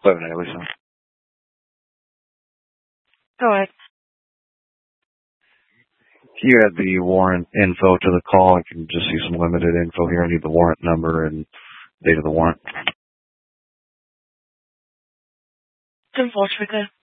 Wait a minute, Lisa. Go ahead. Can you add the warrant info to the call? I can just see some limited info here. I need the warrant number and date of the warrant. 10-4 trigger.